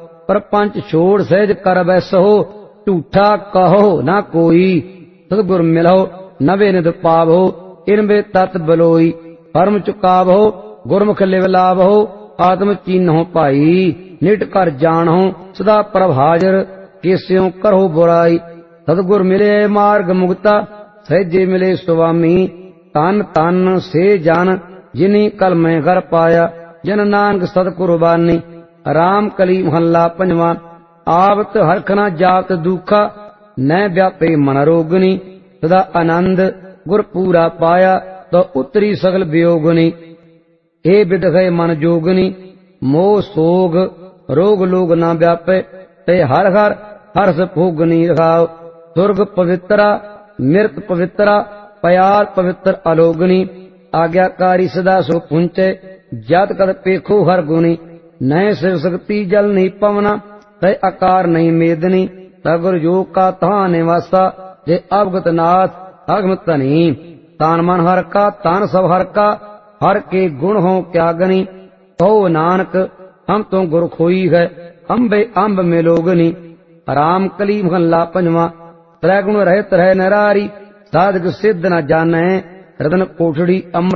परपंच छोड़ सहज कर बैसो, झूठा कहो न कोई। सतगुर मिलो नवे निध पावो, इनबे तत् बलोई। परम चुकावो गुरमुख लिव लावो, आत्म चीन्हो भाई। निट कर जानो सदा प्रभ हाजर, केस्यों करो बुराई। सतगुर मिले मार्ग मुक्ता, सहजे मिले स्वामी। तन तन से जन जिनी कल मैं घर पाया, जन नानक सत कुर्बानी। राम कली महला पंजवा। आवत हरख न जात दुखा, न व्यापे मन रोगनी। सदा आनंद गुर पूरा पाया, तो उतरी सगल वियोगनी। हे बिदघे मन जोगनी, मोह सोग रोग लोग न व्यापे। ते हर हर हर्ष भोगनी रखाओ। सुर्ग पवित्रा मृत पवित्रा, प्यार पवित्र अलोगनी। आज्ञाकारी सदा सो पुंचे, जत कद पेखो हर गुणी। नए शिव शक्ति जल नहीं पवना, तय आकार नहीं मेदनी। सगुर योग का तहा निवासा, जे अवगत नाथ अगम तनी। तान मन हर का तान सब हर का, हर के गुण हो क्या गनी। कहो नानक हम तो गुर खोई है, अम्बे अम्ब में लोगनी। राम कली महला पंजवा। त्रैगुण रहित रहे नरारी, साधक सिद्ध न जाने। रतन कोठड़ी अमृत